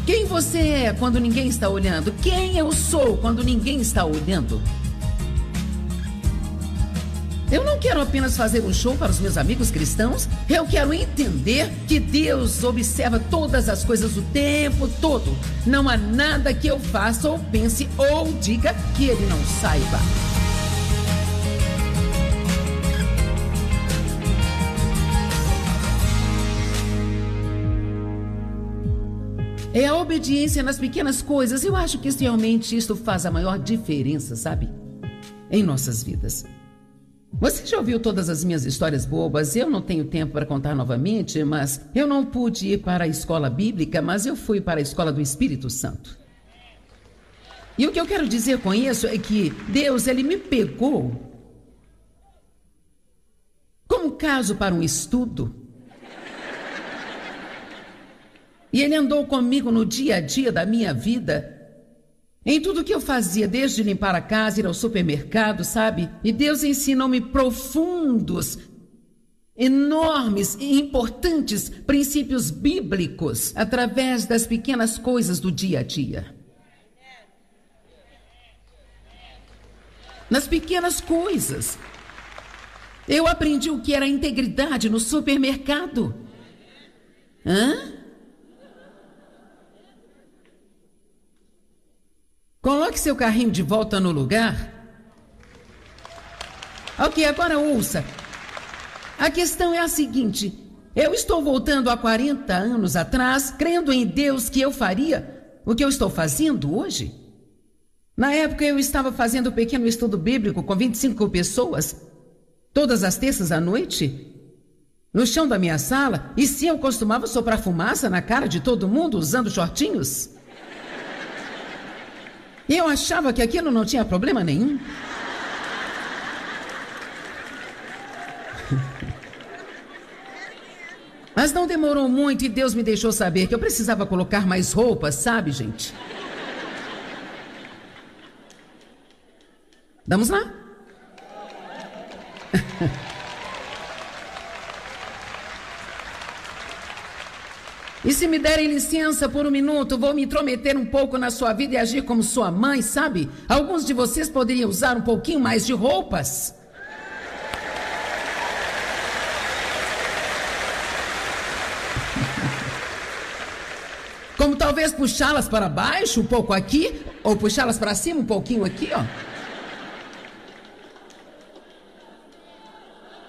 Quem você é quando ninguém está olhando? Quem eu sou quando ninguém está olhando? Eu não quero apenas fazer um show para os meus amigos cristãos. Eu quero entender que Deus observa todas as coisas o tempo todo. Não há nada que eu faça ou pense ou diga que Ele não saiba. É a obediência nas pequenas coisas. Eu acho que realmente isto faz a maior diferença, sabe? Em nossas vidas. Você já ouviu todas as minhas histórias bobas? Eu não tenho tempo para contar novamente, mas eu não pude ir para a escola bíblica, mas eu fui para a escola do Espírito Santo. E o que eu quero dizer com isso é que Deus, Ele me pegou como caso para um estudo. E Ele andou comigo no dia a dia da minha vida. Em tudo que eu fazia, desde limpar a casa, ir ao supermercado, sabe? E Deus ensinou-me profundos, enormes e importantes princípios bíblicos através das pequenas coisas do dia a dia. Nas pequenas coisas. Eu aprendi o que era integridade no supermercado. Coloque seu carrinho de volta no lugar. Ok, agora ouça. A questão é a seguinte. Eu estou voltando há 40 anos atrás, crendo em Deus que eu faria o que eu estou fazendo hoje. Na época eu estava fazendo um pequeno estudo bíblico com 25 pessoas, todas as terças à noite, no chão da minha sala, e sim, eu costumava soprar fumaça na cara de todo mundo usando shortinhos. E eu achava que aquilo não tinha problema nenhum. Mas não demorou muito e Deus me deixou saber que eu precisava colocar mais roupas, sabe, gente? Vamos lá? E se me derem licença por um minuto, vou me intrometer um pouco na sua vida e agir como sua mãe, sabe? Alguns de vocês poderiam usar um pouquinho mais de roupas. Como talvez puxá-las para baixo, um pouco aqui, ou puxá-las para cima, um pouquinho aqui, ó.